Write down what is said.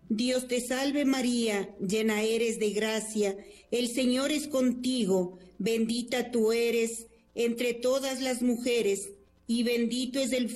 Dios te salve María, llena eres de gracia, el Señor es contigo, bendita tú eres entre todas las mujeres, y bendito es el